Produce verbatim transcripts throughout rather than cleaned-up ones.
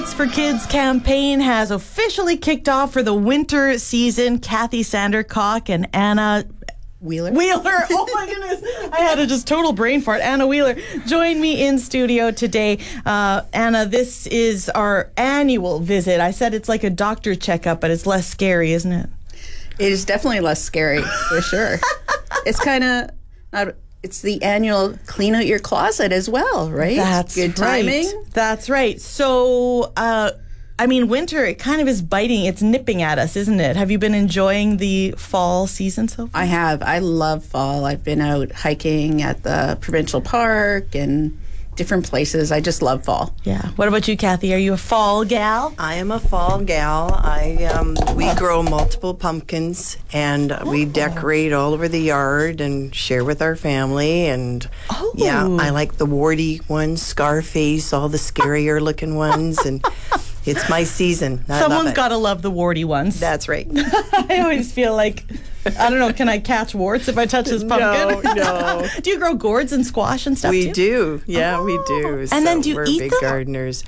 Coats for Kids campaign has officially kicked off for the winter season. Kathy Sandercock and Anna Wheeler. Wheeler. Oh my goodness. I had a just total brain fart. Anna Wheeler joined me in studio today. Uh, Anna, this is our annual visit. I said it's like a doctor checkup, but it's less scary, isn't it? It is definitely less scary, for sure. It's kind of, it's the annual clean out your closet as well, right? That's good timing. Right. That's right. So, uh, I mean, winter, it kind of is biting, it's nipping at us, isn't it? Have you been enjoying the fall season so far? I have. I love fall. I've been out hiking at the provincial park and different places. I just love fall. Yeah. What about you, Kathy? Are you a fall gal? I am a fall gal. I um, we grow multiple pumpkins and oh. we decorate all over the yard and share with our family. And oh. yeah, I like the warty ones, Scarface, all the scarier looking ones, and it's my season. I Someone's got to love the warty ones. That's right. I always feel like, I don't know, can I catch warts if I touch this pumpkin? No, no. Do you grow gourds and squash and stuff we too? do. Yeah, oh. we do. And so then do you we're eat big them? gardeners.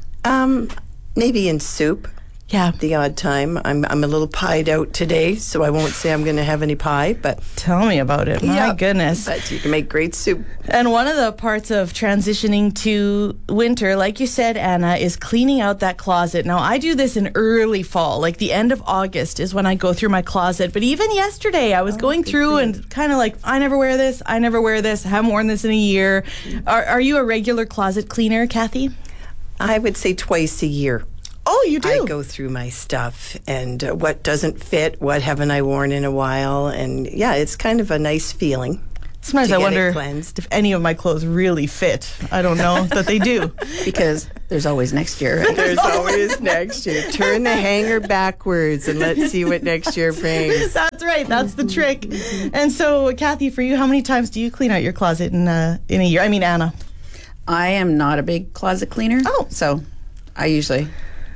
Um, maybe in soup. Yeah. The odd time. I'm I'm a little pied out today, so I won't say I'm going to have any pie, but tell me about it. My yeah, goodness. But you can make great soup. And one of the parts of transitioning to winter, like you said, Anna, is cleaning out that closet. Now, I do this in early fall, like the end of August is when I go through my closet. But even yesterday, I was oh, going through and kind of like, I never wear this, I never wear this, I haven't worn this in a year. Are, are you a regular closet cleaner, Kathy? I would say twice a year. Oh, you do? I go through my stuff and uh, what doesn't fit, what haven't I worn in a while. And yeah, it's kind of a nice feeling. Sometimes I wonder if any of my clothes really fit. I don't know that they do. Because there's always next year, right? There's always next year. Turn the hanger backwards and let's see what next year brings. That's right. That's the trick. And so, Kathy, for you, how many times do you clean out your closet in, uh, in a year? I mean, Anna. I am not a big closet cleaner. Oh. So I usually...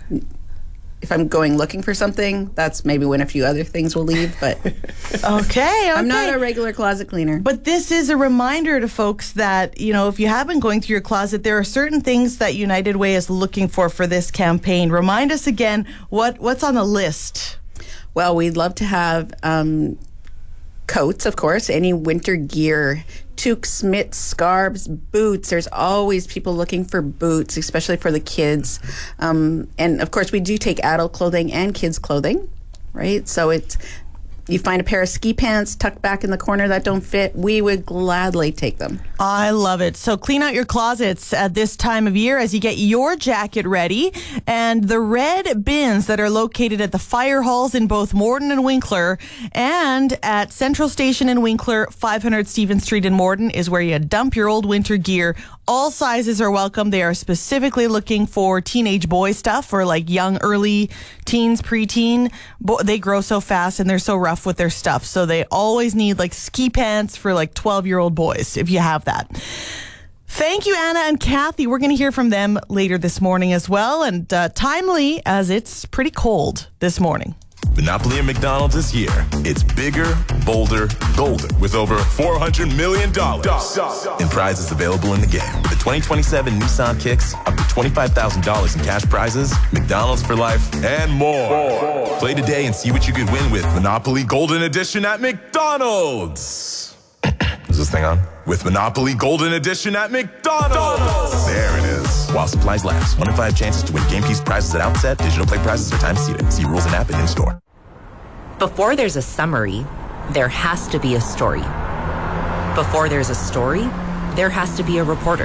if I'm going looking for something, that's maybe when a few other things will leave, but okay, okay. I'm not a regular closet cleaner. But this is a reminder to folks that, you know, if you have been going through your closet, there are certain things that United Way is looking for for this campaign. Remind us again, what what's on the list? Well, we'd love to have um, coats, of course, any winter gear, toques, mitts, scarves, boots. There's always people looking for boots, especially for the kids. Um, and of course, we do take adult clothing and kids clothing, right? So it's, you find a pair of ski pants tucked back in the corner that don't fit, we would gladly take them. I love it. So clean out your closets at this time of year as you get your jacket ready. And the red bins that are located at the fire halls in both Morden and Winkler and at Central Station in Winkler, five hundred Stephen Street in Morden is where you dump your old winter gear. All sizes are welcome. They are specifically looking for teenage boy stuff or like young, early teens, preteen. Bo- they grow so fast and they're so rough with their stuff. So they always need like ski pants for like twelve-year-old boys, if you have that. Thank you, Anna and Kathy. We're going to hear from them later this morning as well. And uh, timely, as it's pretty cold this morning. Monopoly and McDonald's is here. It's bigger, bolder, golden with over four hundred million dollars in prizes available in the game. The twenty twenty-seven Nissan Kicks, up to twenty-five thousand dollars in cash prizes, McDonald's for life, and more. more. Play today and see what you could win with Monopoly Golden Edition at McDonald's. Is this thing on? With Monopoly Golden Edition at McDonald's. There it is. While supplies last. One in five chances to win game piece prizes at outset. Digital play prizes are time seated. See rules and app and in-store. Before there's a summary, there has to be a story. Before there's a story, there has to be a reporter.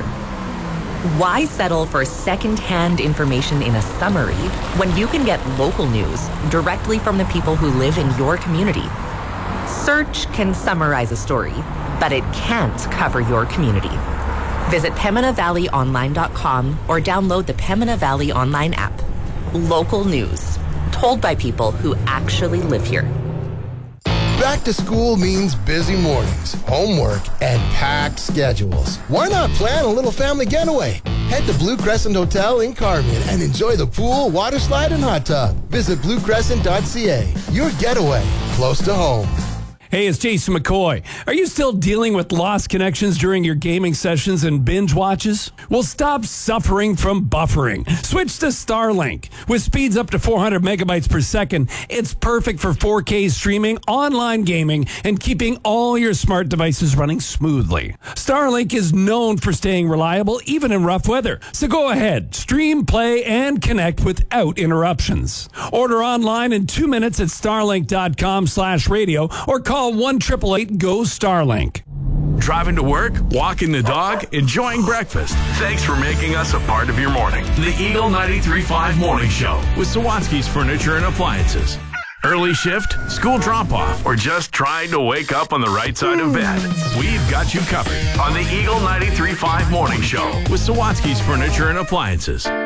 Why settle for second-hand information in a summary when you can get local news directly from the people who live in your community? Search can summarize a story, but it can't cover your community. Visit Pembina Valley Online dot com or download the Pembina Valley Online app. Local news, told by people who actually live here. Back to school means busy mornings, homework, and packed schedules. Why not plan a little family getaway? Head to Blue Crescent Hotel in Carmen and enjoy the pool, water slide, and hot tub. Visit blue crescent dot c a. Your getaway, close to home. Hey, it's Jason McCoy. Are you still dealing with lost connections during your gaming sessions and binge watches? Well, stop suffering from buffering. Switch to Starlink. With speeds up to four hundred megabytes per second, it's perfect for four K streaming, online gaming, and keeping all your smart devices running smoothly. Starlink is known for staying reliable even in rough weather. So go ahead, stream, play, and connect without interruptions. Order online in two minutes at starlink.com slash radio or call one eight eight eight go Starlink. Driving to work, walking the dog, enjoying breakfast. Thanks for making us a part of your morning. The Eagle ninety-three point five Morning Show with Sawatsky's Furniture and Appliances. Early shift, school drop-off, or just trying to wake up on the right side of bed? We've got you covered on the Eagle ninety-three point five Morning Show with Sawatsky's Furniture and Appliances.